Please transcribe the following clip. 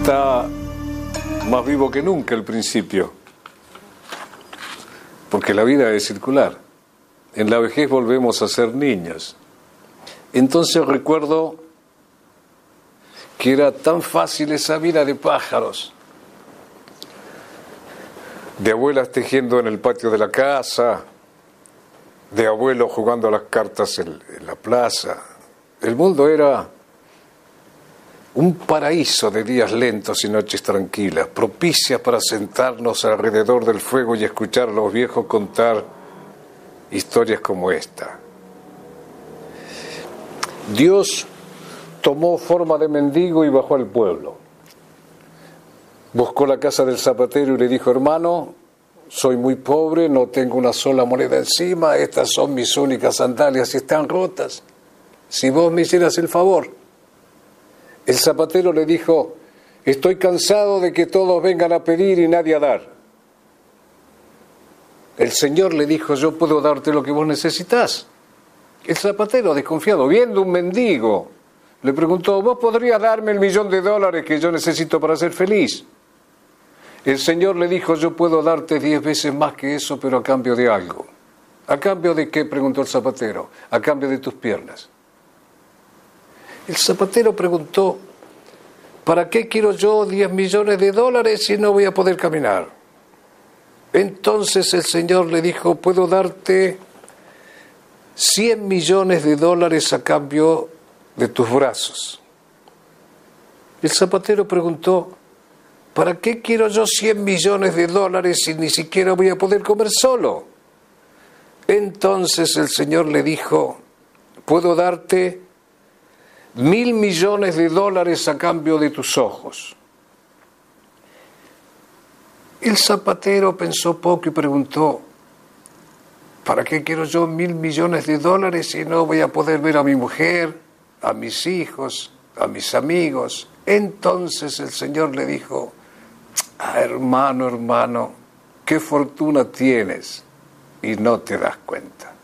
está más vivo que nunca al principio, porque la vida es circular. En la vejez volvemos a ser niños. Entonces recuerdo que era tan fácil esa vida de pájaros, de abuelas tejiendo en el patio de la casa, de abuelos jugando a las cartas en la plaza. El mundo era un paraíso de días lentos y noches tranquilas, propicias para sentarnos alrededor del fuego y escuchar a los viejos contar historias como esta. Dios tomó forma de mendigo y bajó al pueblo. Buscó la casa del zapatero y le dijo: hermano, soy muy pobre, no tengo una sola moneda encima, estas son mis únicas sandalias y están rotas. Si vos me hicieras el favor. El zapatero le dijo: estoy cansado de que todos vengan a pedir y nadie a dar. El Señor le dijo: yo puedo darte lo que vos necesitas. El zapatero, desconfiado, viendo un mendigo, le preguntó: ¿vos podrías darme el $1.000.000 que yo necesito para ser feliz? El Señor le dijo: yo puedo darte 10 veces más que eso, pero a cambio de algo. ¿A cambio de qué?, preguntó el zapatero. A cambio de tus piernas. El zapatero preguntó: ¿para qué quiero yo $10.000.000 si no voy a poder caminar? Entonces el Señor le dijo: puedo darte $100.000.000 a cambio de tus brazos. El zapatero preguntó: ¿para qué quiero yo $100.000.000 si ni siquiera voy a poder comer solo? Entonces el Señor le dijo: puedo darte $1.000.000.000 a cambio de tus ojos. El zapatero pensó poco y preguntó: ¿para qué quiero yo $1.000.000.000 si no voy a poder ver a mi mujer, a mis hijos, a mis amigos? Entonces el Señor le dijo: hermano, qué fortuna tienes y no te das cuenta.